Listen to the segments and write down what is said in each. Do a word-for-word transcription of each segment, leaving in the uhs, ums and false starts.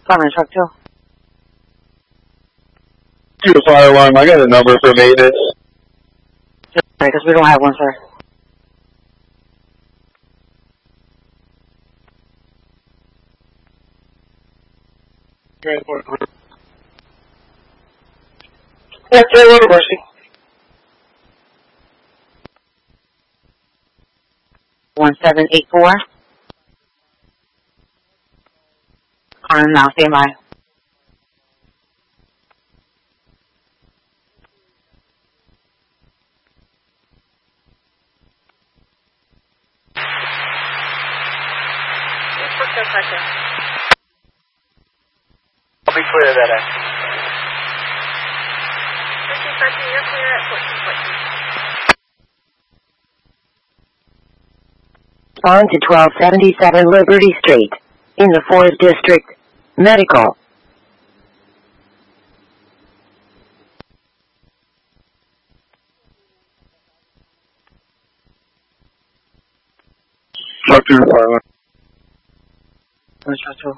Fire truck two. To the fire alarm, I got a number for maintenance. Sorry, because we don't have one, sir. That's it, Mercy. One seven eight four. Um, now, stand by. I'll be clear of that action. You're clear at fourteen fourteen. On to twelve seventy-seven Liberty Street, in the fourth District, Medical. Talk to the fire alarm. Fire truck two.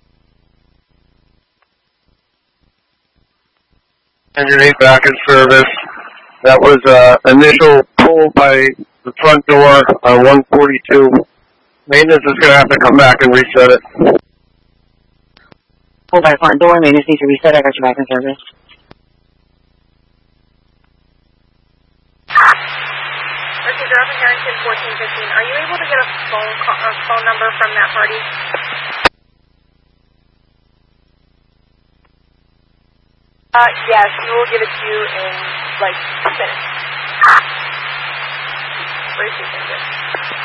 Engine eight back in service. That was uh, initial pull by the front door on one forty-two. Maintenance is going to have to come back and reset it. Pull by front door. Maintenance needs to reset. I got you back in service. Okay, you're up in Harrington fourteen fifteen. Are you able to get a phone call, a phone number from that party? Uh, yes, we will give it to you in like two minutes. Where's your finger?